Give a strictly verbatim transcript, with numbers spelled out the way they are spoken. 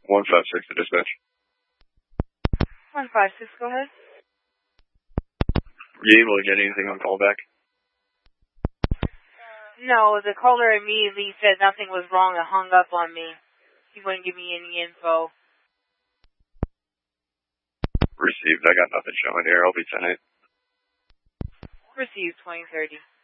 one five six to dispatch. one five six, go ahead. Were you able to get anything on callback? No, the caller immediately said nothing was wrong and hung up on me. He wouldn't give me any info. Received. I got nothing showing here. I'll be ten eight. Received twenty thirty.